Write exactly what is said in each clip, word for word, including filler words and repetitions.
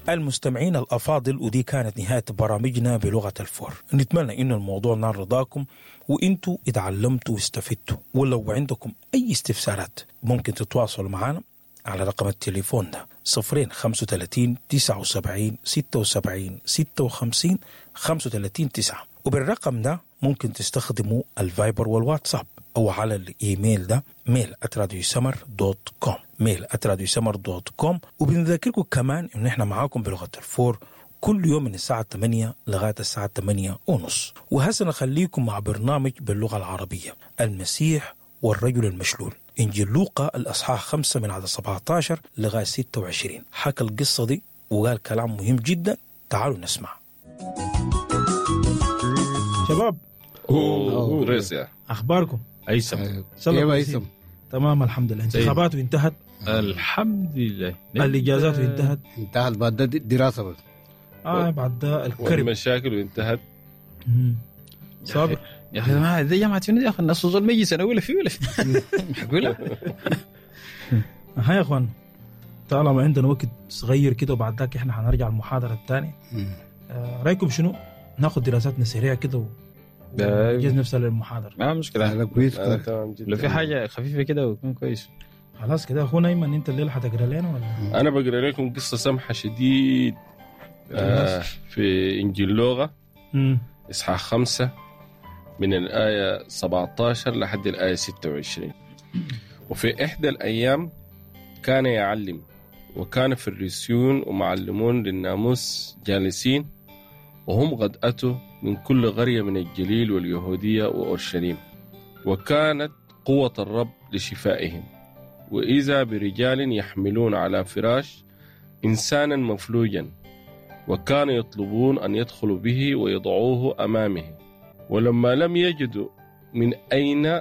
المستمعين الأفاضل، ودي كانت نهاية برامجنا بلغة الفور. نتمنى إن الموضوع نال رضاكم وإنتوا اتعلمتوا واستفدتوا. ولو عندكم أي استفسارات ممكن تتواصلوا معنا على رقم التليفون ده صفرين خمسة وثلاثين تسعة وسبعين ستة وسبعين ستة وخمسين خمسة وثلاثين تسعة. وبالرقم ده ممكن تستخدموا الفايبر والواتساب أو على الإيميل ده ميل آت راديو سمر دوت كوم ميل آت راديو سمر دوت كوم. وبنذكركم كمان إن إحنا معاكم بلغة الفور كل يوم من الساعة ثمانية لغاية الساعة ثمانية ونص. وهسه نخليكم مع برنامج باللغة العربية المسيح والرجل المشلول، إنجيل لوقا الأصحاح خمسة من عدد سبعة عشر لغاية ستة وعشرين. حكى القصة دي وقال كلام مهم جدا. تعالوا نسمع. شباب اوه ريسيا، اخباركم؟ ايسم كيف ايسم؟ تمام الحمد لله. انتخابات انتهت الحمد لله. الاجازات انتهت انتهت بعد الدراسه بس اه بعد الكرب والمشاكل انتهت. صابر يا اخي ما زي جامعه تونس يا اخي، الناس وصل ميجي سنه ولا في ولا في معقوله. ها يا اخوان، طالما عندنا وقت صغير كده وبعد ذاك احنا حنرجع المحاضره الثانيه. آه رايكم شنو؟ ناخذ دراساتنا سريعه كده ونجهز نفسنا للمحاضره. ما مشكله، هذا كويس. لو في حاجه خفيفه كده ويكون كويس. خلاص كده اخونا ايمن، انت الليله حتقرا لنا ولا؟ انا بقرا لكم قصه سمحه شديد آه في انجيل لوقا اصحاح خمسة من الايه سبعة عشر لحد الايه ستة وعشرين. وفي احدى الايام كان يعلم، وكان فريسيون ومعلمون للناموس جالسين، وهم قد أتوا من كل قرية من الجليل واليهودية وأورشليم، وكانت قوة الرب لشفائهم. وإذا برجال يحملون على فراش إنسانا مفلوجا، وكانوا يطلبون أن يدخلوا به ويضعوه أمامه. ولما لم يجدوا من أين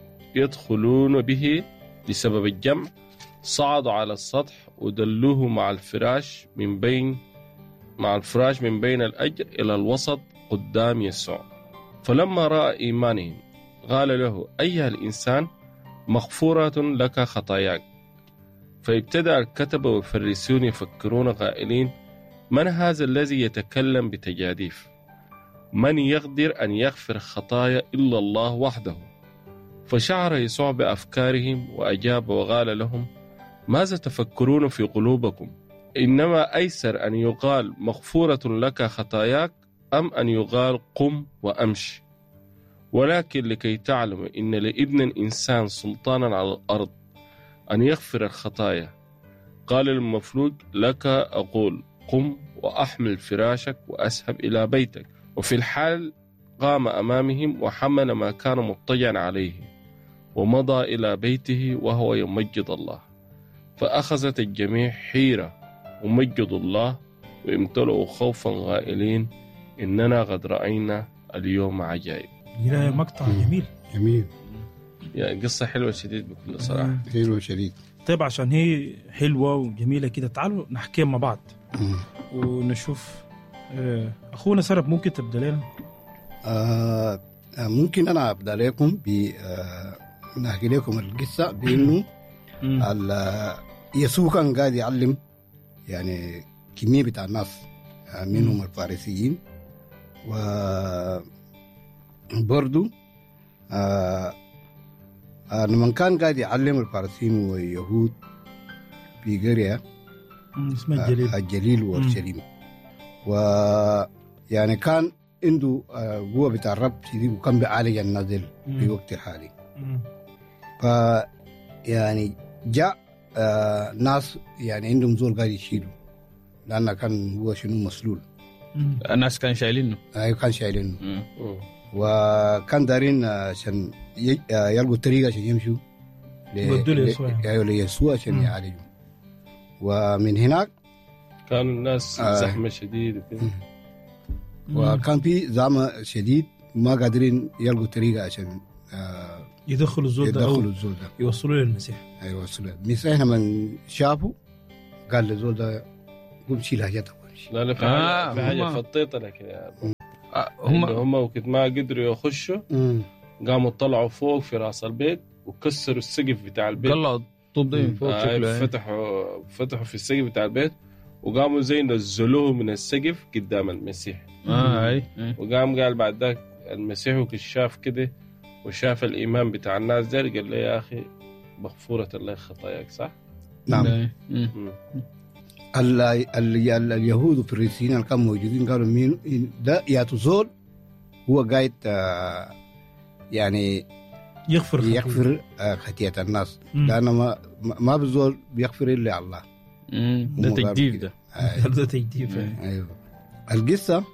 يدخلون به بسبب الجمع، صعدوا على السطح ودلوه مع الفراش من بين مع الفراش من بين الأجر إلى الوسط قدام يسوع. فلما رأى إيمانهم قال له: أيها الإنسان، مغفورة لك خطاياك. فابتدأ الكتبة والفريسيون يفكرون قائلين: من هذا الذي يتكلم بتجاديف؟ من يقدر أن يغفر خطايا إلا الله وحده؟ فشعر يسوع بأفكارهم وأجاب وقال لهم: ماذا تفكرون في قلوبكم؟ إنما أيسر أن يقال مغفورة لك خطاياك أم أن يقال قم وأمشي؟ ولكن لكي تعلم إن لابن الإنسان سلطانا على الأرض أن يغفر الخطايا، قال المفلوج: لك أقول قم وأحمل فراشك وأذهب إلى بيتك. وفي الحال قام أمامهم وحمل ما كان مضطجعا عليه ومضى إلى بيته وهو يمجد الله. فأخذت الجميع حيرة ومجدوا الله وامتلؤوا خوفا قائلين: إننا قد رأينا اليوم عجائب. لا مقطع جميل جميل، يعني قصة حلوة شديد بكل صراحة. حلوة شديد. طيب عشان هي حلوة وجميلة كده، تعالوا نحكي مع بعض ونشوف. أخونا سرب ممكن تبدأ لنا؟ آه ممكن أنا أبدأ لكم ب آه نحكي لكم القصة بأنه يسوع كان قاعد يعلم يعني كمية بتاع الناس منهم الفارسيين، وبرضو آه آه لما كان قاعد يعلم الفارسيين واليهود في قرية اسمها الجليل آه الجليل وأورشليم، ويعني كان عنده قوة بتاع الرب شديد، وكان بيعالج الناس في وقت الحالي. ف يعني جاء آه ناس يعني عندهم زول قاعد يشيلوا، لأنه كان هو شنو مسلول. الناس كانوا شايلينه. أيوة كان شايلينه، وكان دارين عشان يلقوا طريقة عشان يمشوا ليسوع عشان يعالجوا. ومن هناك كانوا الناس آه زحمة شديدة، وكان في زحمة شديد ما قادرين يلقوا طريقة عشان آه يدخلوا الزول ده يدخلوا الزول ده يوصلوا للمسيح. أيوة يوصلوا. المسيح لما شافوا قال للزول ده قوم شيل حاجتك وامشي. لا لا في حاجة, آه في حاجة فطيطة لك يا آه هم هم وقت ما قدروا يخشوا قاموا طلعوا فوق في راس البيت وكسروا السقف بتاع البيت. طلعوا الطوب ده من فوق. آه فتحوا فتحوا في السقف بتاع البيت وقاموا زي نزلوه من السقف قدام المسيح. اه اي وقام قال بعد ذاك المسيح وكشاف كده وشاف الإيمان بتاع الناس ده قال لي يا أخي مغفورة الله خطاياك. صح؟ نعم. مم. ال- ال- ال- اليهود والفريسيين اللي كانوا موجودين قالوا مين ده ياتو زول هو قاعد آه، يعني يغفر خطيئة. يغفر آه، خطيئة الناس، مم. لأنه ما ما بزول بيغفر إلا الله. ده تجديد ده. آه، ده تجديد. أيوه. القصة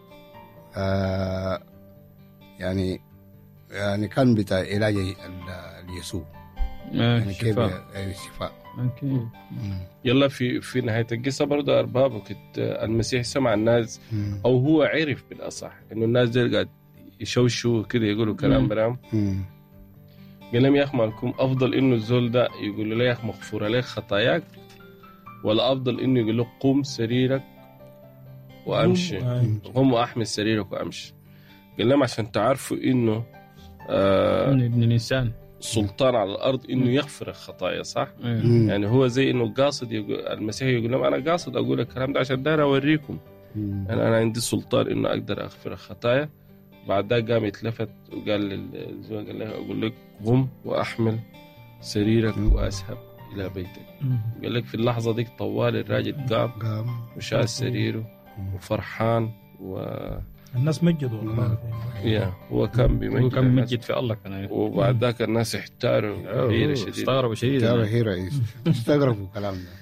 آه، يعني يعني كان بتاع علاج ال- اليسوع، يعني كيف شفاء. ي- الشفاء. اوكي. مم. يلا في في نهاية القصة برضه أرباب وكت المسيح سمع الناس مم. أو هو عرف بالأصح إنه الناس دي قاعد يشوشوا كده يقولوا كلام مم. برام. مم. قال لهم يا أخ مالكم أفضل إنه الزول ده يقول له يا أخ مغفورة لك خطاياك، ولا أفضل إنه يقول له قم سريرك وأمشي، آه. قم وأحمل سريرك وأمشي. قال لهم عشان تعرفوا إنه آه ابن ابن الانسان. سلطان على الأرض إنه يغفر الخطايا. صح؟ أيوة. مم. يعني هو زي إنه قاصد يقول المسيح يقول لهم أنا قاصد أقول الكلام ده عشان داير أوريكم مم. أنا أنا عندي سلطان إنه أقدر أغفر الخطايا. بعد ذا قام يتلفت وقال للزوج قال له أقول لك قم وأحمل سريرك وأذهب إلى بيتك. مم. قال لك في اللحظة ديك طوال الراجل قام قام. وشال سريره وفرحان و الناس مجدوا الله. يا هو كان بيمجد هو كان الناس. مجد في الله كان. وبعد ذاك الناس احتاروا حيرة شديدة. استغربوا شديد. تعرف هي رئيس استغربوا الكلام ده.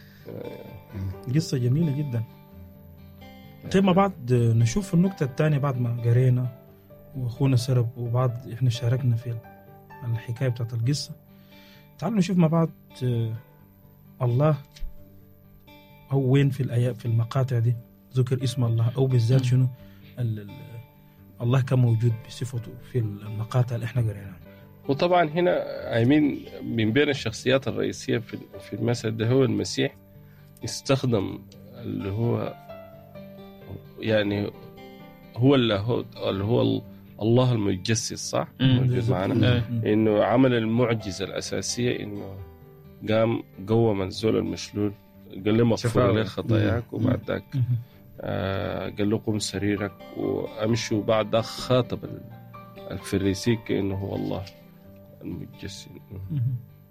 قصة جميلة جدا. طيب مع بعض نشوف النقطة الثانية بعد ما قرينا وأخونا سرب وبعد إحنا شاركنا في الحكاية بتاعت القصة. تعالوا نشوف مع بعض آه، الله أو وين في الآيات في المقاطع دي ذكر اسم الله أو بالذات شنو ال- ال- الله كان موجود بصفته في المقاطع اللي إحنا قريناها. وطبعا هنا أمين من بين الشخصيات الرئيسية في في المثل ده هو المسيح استخدم اللي هو يعني هو اللي هو اللي هو الله المتجسد. صح؟ مم. موجود معنا. إيه. إنه عمل المعجزة الأساسية إنه قام قوم الزول المشلول قال له مغفور شفاء. لك خطاياك. وبعد ذاك مهم. آه قال له قم سريرك وأمشي. وبعد ذاك خاطب الفريسي كأنه هو الله المتجسد. مهم.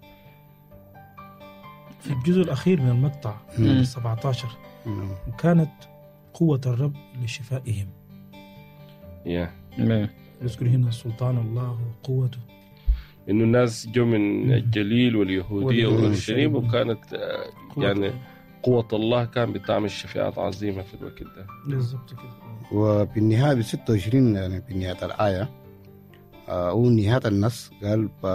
في الجزء الأخير من المقطع مم. سبعة عشر مم. وكانت قوة الرب لشفائهم. يا إيه. يذكر هنا سلطان الله وقوته. إنه الناس جو من مم. الجليل واليهودية واليهودية. والأورشليم وكانت آه قوة يعني قوة الله كان بتعمل شفاعات عظيمة في الوقت ده. بالضبط كده. وفي النهاية ب ستة وعشرين يعني في نهاية الآية آه، أو نهاية النص قال ف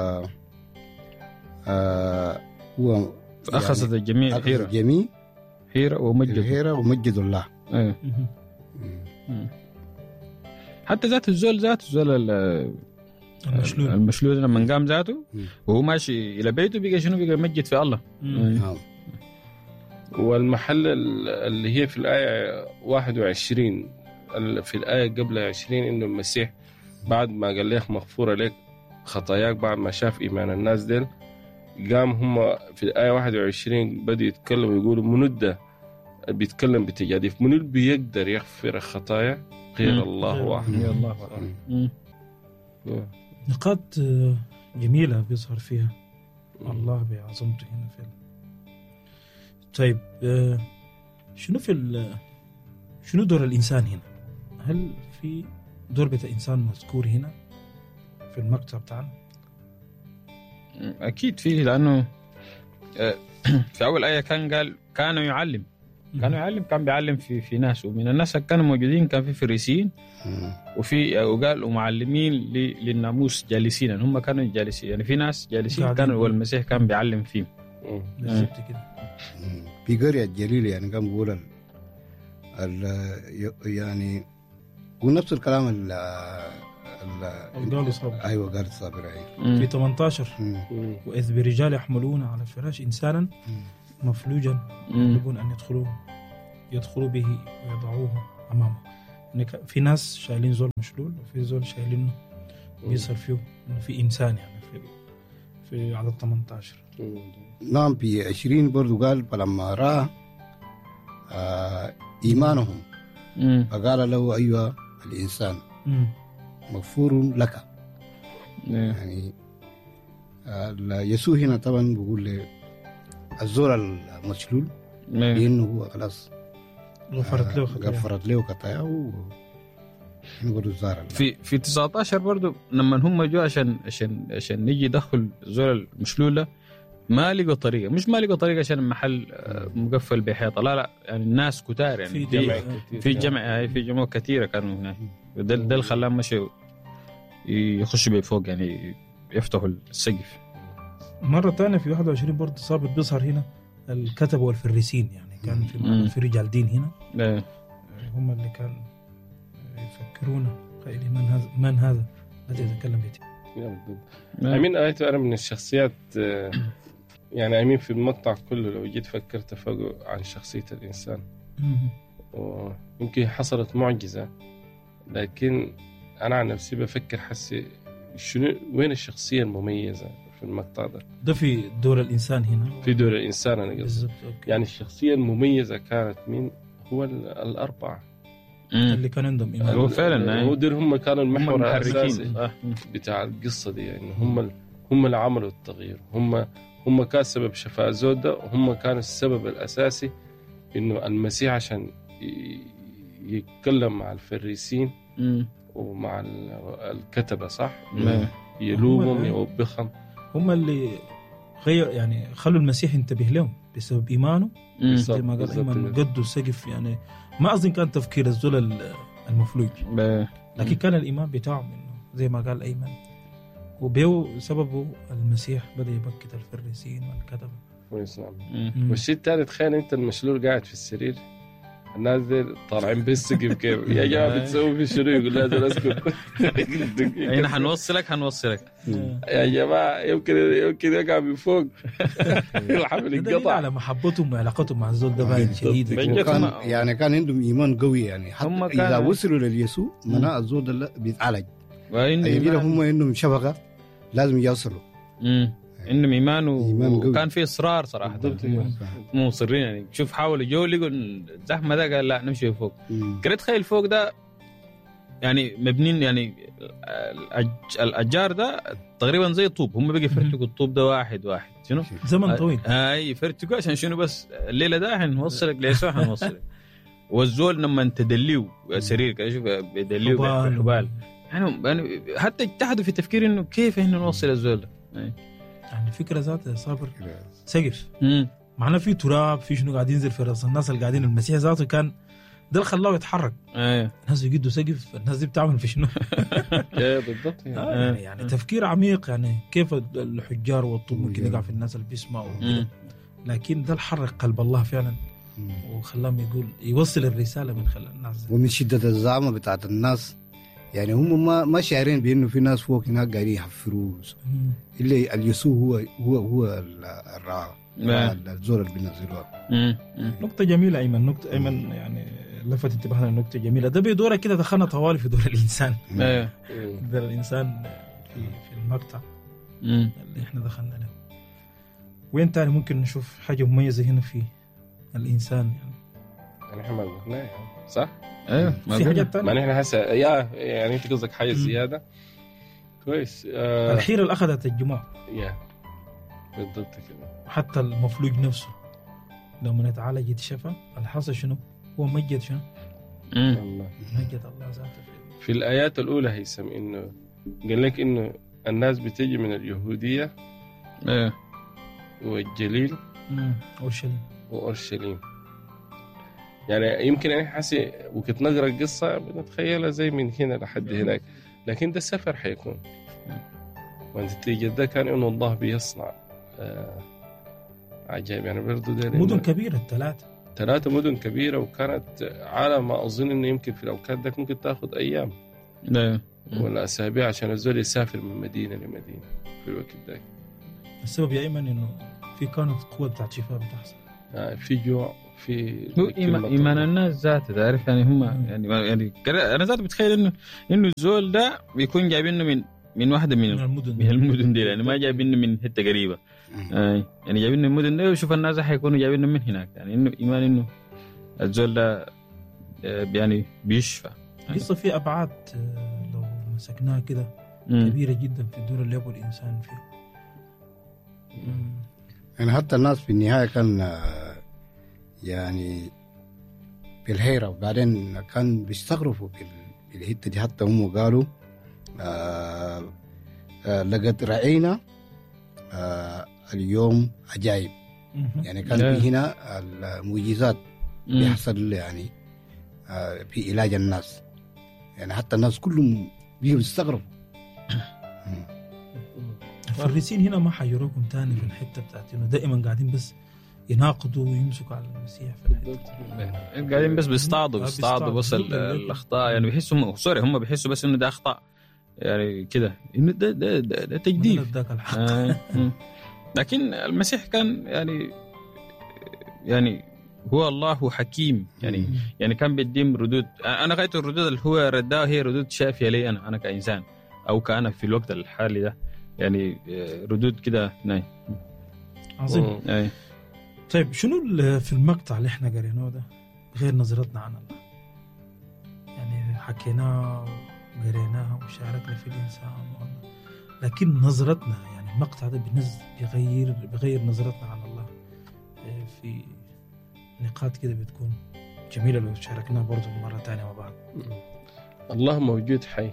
آه، هو أخذت الجميع أخذ حيرة الجميع حيرة ومجد. الهيرة ومجد الله. إيه. مهم. مم. حتى ذات الزول ذات الزول ال- المشلول. المشلول لما قام ذاته مم. وهو ماشي إلى بيته بقى شنو بقى مجد في الله. مم. إيه. نعم. والمحل اللي هي في الآية واحد وعشرين في الآية قبل عشرين إنه المسيح بعد ما قال لك مغفورة لك خطاياك بعد ما شاف إيمان الناس ديل قام هم في الآية واحد وعشرين بدأوا يتكلموا يقولوا منو ده بيتكلم بتجاديف منو اللي بيقدر يغفر الخطايا غير مم. الله غير واحد. يا الله. مم. يا. نقاط آه، جميلة بيظهر فيها الله بعظمته هنا في ال... طيب آه، شنو في ال... شنو دور الإنسان هنا؟ هل في دور بتاع إنسان مذكور هنا في المقطع بتاعنا؟ أكيد فيه لأنه آه، في أول آية كان قال كانوا يعلم كانوا يعلم كان بيعلم في في ناس ومن الناس اللي كانوا موجودين كان في فريسيين مم. وفي وقال ومعلمين ل- للناموس جالسين يعني هم كانوا جالسين يعني في ناس جالسين قاعدين. كانوا والمسيح كان بيعلم فيهم. مم. بالضبط كده. مم. في قرية الجليل يعني كان بيقول ال... ال... يعني هو نفس الكلام ال... ال... قالوا صبر. أيوة قال الصابر. أيوة. مم. في ثمانية عشر مم. مم. وإذ برجال يحملون على فراش إنسانا مم. مفلوجا مم. يطلبون أن يدخلوا يدخلوا به ويضعوه أمامه. يعني ك- في ناس شايلين زول مشلول وفي زول شايلينه بيصير فيه إنه في إنسان يعني في في عدد ثمانية عشر. مم. نعم في عشرين برضو قال فلما رأى آه إيمانهم. مم. فقال له أيها الإنسان مم. مغفور لك. إيه. يعني آه، يسوع هنا طبعا بيقول لي الزول المشلول إيه. لأنه هو خلاص غفرت له خطاياه. غفرت له خطاياه ونقول الزار. في في تسعة عشر برضو لما هم جو عشان عشان عشان نيجي يدخل الزول المشلول ده ما لقوا طريقه، مش ما لقوا طريقه عشان المحل آه، مقفل بحيطه، لا لا يعني الناس كتار يعني في في جمع كتير. في جمع هاي في جموع كثيره كانوا هناك. ده ده اللي خلاهم مشوا يخشوا بفوق يعني يفتحوا السقف. مرة تانية في واحد وعشرين برضه صابت بيظهر هنا الكتبة والفريسين، يعني كان في مم. في رجال دين هنا إيه. هم اللي كان يفكرون قائلين من هذا من هذا الذي يتكلم به. أمين آيته أنا من الشخصيات آه، يعني أمين في المقطع كله لو جيت فكرت فوق عن شخصية الإنسان، ويمكن حصلت معجزة، لكن أنا عن نفسي بفكر حسي شنو وين الشخصية المميزة في المقطع ده. ده في دور الإنسان هنا في دور الإنسان أنا قصدي، بالضبط. أوكي. يعني الشخصية المميزة كانت مين؟ هو ال- الأربعة مم. اللي كان عندهم إيمان. هو فعلا هو دول هم كانوا هم المحور الأساسي المحركين. آه. بتاع القصة دي، يعني هم ال- هم اللي عملوا التغيير، هم هم كان سبب شفاء زودة، وهم كانوا السبب الأساسي إنه المسيح عشان ي- يتكلم مع الفريسين مم. ومع ال- الكتبة صح، مم. يلومهم هم- يوبخهم. هم اللي غير يعني خلوا المسيح ينتبه لهم بسبب إيمانه، مم. زي ما قال بالضبط. أيمن قدوا السقف. يعني ما أظن كان تفكير الزول ال- المفلوج، ب- لكن كان الإيمان بتاعهم إنه زي ما قال أيمن، وبيو سببه المسيح بدأ يبكت الفريسين والكتبة. كويس نعم. مم. والشيء الثاني تخيل أنت المشلول قاعد في السرير، الناس دي طالعين بالسقف كيف يا جماعة بتسوي في شنو؟ يقول لازم أسكت. احنا حنوصلك حنوصلك يا جماعة يمكن يمكن يقع من فوق الحمل ده دليل انقطع. على محبتهم وعلاقتهم مع الزول ده باين شديد. بين- وكان هم- يعني كان عندهم إيمان قوي، يعني حتى هم إذا كانوا- وصلوا لليسوع معناه الزول ده بيتعالج. وعنده يعني إيمان. هم عندهم شبكة لازم يوصلوا. مم. عندهم ايمان و- إيمان قوي. وكان في اصرار صراحه. بالضبط. مو مصرين يعني. شوف حاولوا جو لقوا الزحمه ده قال لا نمشي فوق. مم. كده تخيل فوق ده يعني مبنين يعني الأج- الاشجار ده تقريبا زي طوب، هم بقي يفرتقوا الطوب ده واحد واحد شنو؟ زمن طويل. اي يفرتقوا عشان شنو؟ بس الليله ده حنوصلك ليسوع حنوصلك. والزول لما تدليو سرير كده شوف بيدليو حبال. بالحبال يعني يعني حتى اجتهدوا في تفكير انه كيف احنا نوصل الزول ده. أي. يعني فكرة ذاتها صابر سقف مم. معنا في تراب في شنو قاعدين ينزل في راس الناس اللي قاعدين. المسيح ذاته كان ده اللي خلاه يتحرك. ايه الناس يقدوا سقف، الناس دي بتعمل في شنو؟ ايه بالضبط يعني. آه يعني, يعني تفكير عميق، يعني كيف الحجار والطوب ممكن يقع في الناس اللي بيسمعوا وكده. مم. لكن ده الحرك قلب الله فعلا مم. وخلاهم يقول يوصل الرسالة من خلال الناس دي. ومن شدة الزعمة بتاعت الناس يعني هم ما ما شاعرين بانه في ناس فوق هناك قاعدين يحفروا مم. الا اليسوع هو هو هو الرعاة نعم. الزور اللي بينزلوها. مم. مم. نقطة جميلة أيمن، نقطة أيمن يعني لفت انتباهنا لنقطة جميلة. ده بدورة كده دخلنا طوالي في دور الإنسان. ايه مم. دور الإنسان في في المقطع مم. اللي إحنا دخلنا له. وين تاني ممكن نشوف حاجة مميزة هنا في الإنسان يعني؟ يعني احنا ما قلنا يعني صح؟ ايوه ما في قلنا. حاجات ما تانية. نحن هسه يا يعني انت قصدك حاجه مم. زياده. كويس آه الحيرة اللي أخذت الجموع، يا بالضبط كده. حتى المفلوج نفسه لما يتعالج يتشفى الحاصل شنو؟ هو مجد شنو؟ مم. والله مجد الله ذاته في في الايات الاولى هيثم انه قال لك انه الناس بتجي من اليهوديه ايه والجليل مم. أورشليم. واورشليم. يعني يمكن انا حاسي وقت نقرا القصه بنتخيلها زي من هنا لحد هناك، لكن ده سفر حيكون. والنتيجه ده كان انه الله بيصنع آه عجائب يعني. برضو ده مدن كبيرة الثلاثة. ثلاثة مدن كبيرة، وكانت على ما أظن إنه يمكن في الأوقات ده ممكن تأخذ أيام ايه ولا أسابيع عشان الزول يسافر من مدينة لمدينة في الوقت ده. السبب يا أيمن إنه في كانت قوة بتاعت شفاء بتحصل. آه في جوع في هو كلمة إيمان, إيمان طبعاً. الناس ذاته تعرف يعني هم مم. يعني يعني أنا ذاتي بتخيل إنه إنه الزول ده بيكون جايبينه من من واحدة من من المدن من المدن دي يعني ما جايبينه من حتة قريبة. آه يعني جايبينه من المدن دي وشوف الناس حيكونوا جايبينه من هناك يعني إنه إيمان إنه الزول ده يعني بيشفى. لسه في أبعاد لو مسكناها كده كبيرة جدا في الدور اللي يبغى الإنسان فيه. يعني حتى الناس في النهاية كان يعني في الحيرة، وبعدين كان بيستغربوا في الحتة دي. حتى هم قالوا آه آه لقد رأينا آه اليوم عجائب. يعني كان في هنا المعجزات بيحصل يعني آه في علاج الناس. يعني حتى الناس كلهم بيجوا بيستغربوا. الفريسين هنا ما حيروكم تاني في الحتة بتاعت انه دائما قاعدين بس يناقضوا ويمسكوا على المسيح في الحتة. قاعدين بس بيستعضوا بيستعضوا بس الأخطاء. يعني بيحسوا سوري هم بيحسوا بس إنه ده أخطاء يعني كده، إنه ده ده ده, ده تجديف. آه. لكن المسيح كان يعني يعني هو الله هو حكيم يعني م- يعني كان بيديم ردود. أنا غاية الردود اللي هو ردها هي ردود شافية لي أنا أنا كإنسان أو كأنا في الوقت الحالي ده، يعني ردود كده ناي عظيم. أي. طيب شنو في المقطع اللي احنا قريناه ده غير نظرتنا عن الله؟ يعني حكيناه وقريناه وشاركنا في الإنسان والله. لكن نظرتنا يعني المقطع ده بنز بيغير بيغير نظرتنا عن الله في نقاط كده بتكون جميلة لو شاركناها برضو مرة تانية مع بعض. الله موجود حي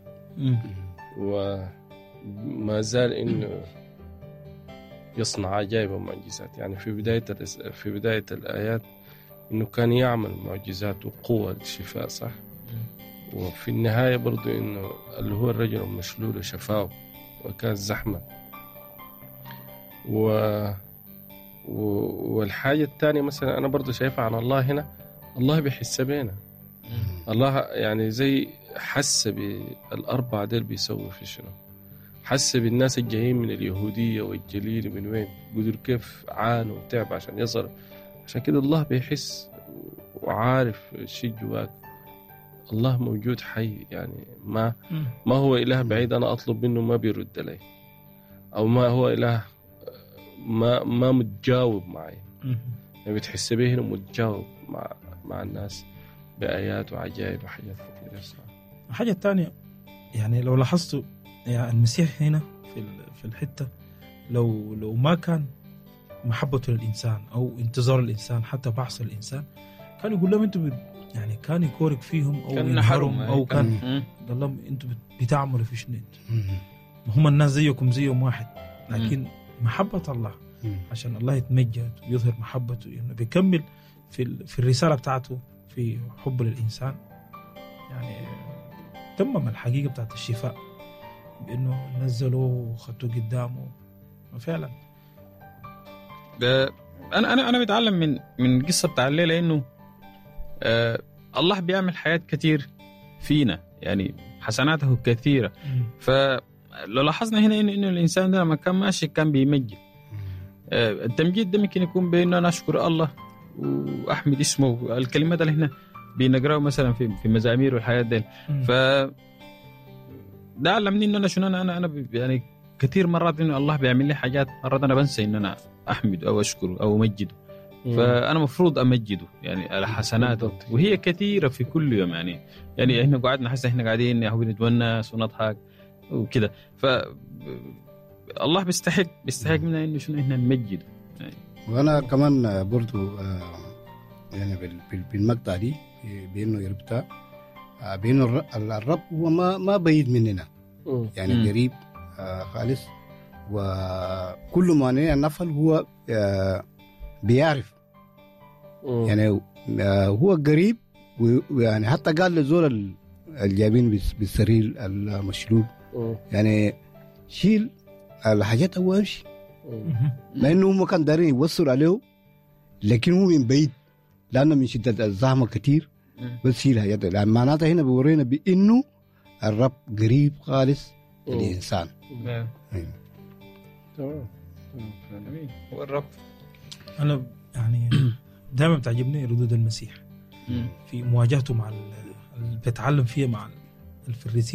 وما زال إنه يصنع عجائب ومعجزات. يعني في بداية في بداية الآيات إنه كان يعمل معجزات وقوة للشفاء صح، وفي النهاية برضو إنه اللي هو الرجل المشلول شفاه وكان زحمة. و... و... والحاجة الثانية مثلا أنا برضو شايفها عن الله هنا، الله بيحس بينا. الله يعني زي حس بالأربعة ديل بيسوي في شنو، حس بالناس الجايين من اليهودية والجليل من وين، قدر كيف عانوا وتعب عشان يصل. عشان كده الله بيحس وعارف الشيء جواك. الله موجود حي، يعني ما ما هو إله بعيد أنا أطلب منه ما بيرد لي، أو ما هو إله ما ما متجاوب معي. يعني بتحس به هنا متجاوب مع مع الناس بآيات وعجائب وحاجات كثيرة. الحاجة الثانية يعني لو لاحظتوا يعني المسيح هنا في في الحتة لو لو ما كان محبته للإنسان أو انتظار الإنسان حتى بحث الإنسان، كان يقول لهم أنتوا يعني كان يكورك فيهم أو ينحرم أو كان قال لهم أنتوا بتعملوا في شنو، هم الناس زيكم زيهم واحد. لكن محبة الله عشان الله يتمجد ويظهر محبته إنه بيكمل في في الرسالة بتاعته في حب للإنسان. يعني تمم الحقيقة بتاعت الشفاء بأنه نزلوا وخطوا قدامه وفعلا. أنا أنا أنا بتعلم من من قصة بتاع الليلة إنه آه الله بيعمل حياة كتير فينا، يعني حسناته كثيرة. فلو لاحظنا هنا إنه إنه الإنسان ده لما كان ماشي كان بيمجد. آه التمجيد ده ممكن يكون بين أنا أشكر الله وأحمد اسمه، الكلمات اللي هنا بنقرأه مثلا في في مزامير والحياة دي. ف ده علمني إن أنا شنو أنا أنا أنا يعني كثير مرات إنه الله بيعمل لي حاجات مرات أنا بنسى إن أنا أحمد أو أشكره أو أمجده. فأنا مفروض أمجده يعني على حسناته، وهي كثيرة في كل يوم. يعني يعني إحنا قاعدنا حسنا إحنا قاعدين يا هو نتونس ونضحك وكده. ف الله بيستحق بيستحق منا إنه شنو إحنا نمجده يعني. وأنا كمان برضو يعني بالمقطع دي بأنه يربطها بأنه الرب هو ما ما بعيد مننا، يعني قريب خالص. وكل ما نفعل هو بيعرف، يعني هو قريب. ويعني حتى قال لزول الجايبين بالسرير المشلول يعني شيل الحاجات أول شيء، ما إنه هم كان دارين يوصل عليه، لكن هو من بعيد لأنه من شدة الزحمة كتير بس شيل الحاجات. يعني معناتها هنا بيورينا بإنه الرب قريب خالص الإنسان. تمام. هو الرب. أنا يعني دائما بتعجبني ردود المسيح في مواجهته مع اللي بيتعلم فيها مع الفريسيين